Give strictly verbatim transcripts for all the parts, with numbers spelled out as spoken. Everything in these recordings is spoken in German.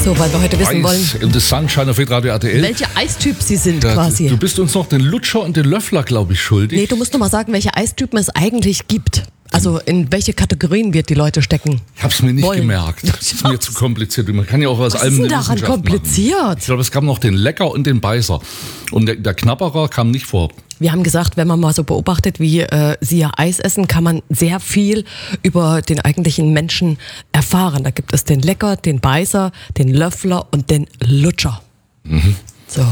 So, weil wir heute wissen Eis wollen, in the Sunshine auf Radio R T L. welche Eistyp Sie sind Ja, quasi. Du bist uns noch den Lutscher und den Löffler, glaube ich, schuldig. Nee, du musst noch mal sagen, welche Eistypen es eigentlich gibt. Also in welche Kategorien wird die Leute stecken? Ich habe es mir nicht wollen. gemerkt. Das ist mir zu kompliziert. Man kann ja auch aus Was allem ist denn eine daran Wissenschaft kompliziert? machen. Ich glaube, es gab noch den Lecker und den Beißer. Und der, der Knabberer kam nicht vor. Wir haben gesagt, wenn man mal so beobachtet, wie äh, Sie ja Eis essen, kann man sehr viel über den eigentlichen Menschen erfahren. Da gibt es den Lecker, den Beißer, den Löffler und den Lutscher. Mhm. So.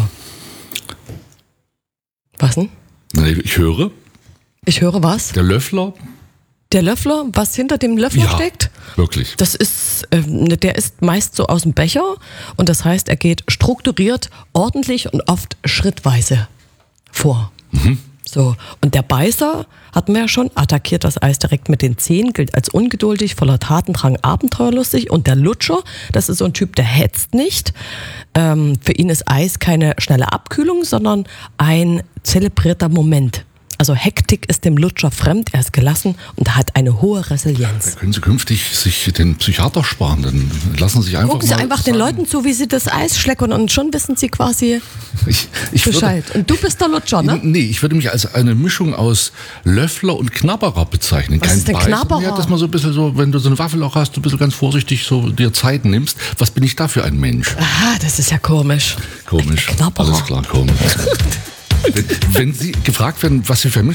Was denn? Nee, ich höre, Ich höre was? der Löffler, Der Löffler, was hinter dem Löffler ja, steckt? wirklich. Das ist, äh, der ist meist so aus dem Becher und das heißt, er geht strukturiert, ordentlich und oft schrittweise vor. Mhm. So, und der Beißer, hatten wir ja schon, attackiert das Eis direkt mit den Zähnen, gilt als ungeduldig, voller Tatendrang, abenteuerlustig. Und der Lutscher, das ist so ein Typ, der hetzt nicht. Ähm, für ihn ist Eis keine schnelle Abkühlung, sondern ein zelebrierter Moment. Also Hektik ist dem Lutscher fremd, er ist gelassen und hat eine hohe Resilienz. Können Sie künftig sich den Psychiater sparen, dann lassen Sie sich einfach Gucken Sie mal einfach den sagen. Leuten zu, wie sie das Eis schleckern und schon wissen sie quasi ich, ich Bescheid. Würde, Und du bist der Lutscher, ne? Nee, ich würde mich als eine Mischung aus Löffler und Knabberer bezeichnen. Was Kein ist denn Beißer. Knabberer? Ja, dass man so ein bisschen so, wenn du so eine Waffel auch hast, du ein bisschen ganz vorsichtig so dir Zeit nimmst. Was bin ich da für ein Mensch? Aha, das ist ja komisch. Komisch. Knabberer. Alles klar, komisch. Wenn, wenn Sie gefragt werden, was Sie für ein Mensch